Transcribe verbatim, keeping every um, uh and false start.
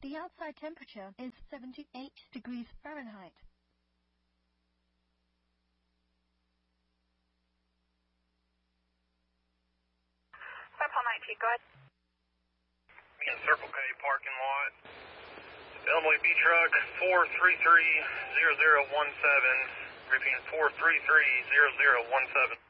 The outside temperature is seventy-eight degrees Fahrenheit. Circle nineteen, go ahead. In Circle K parking lot. Illinois B truck four three three zero zero one seven. Repeating four three three zero zero one seven.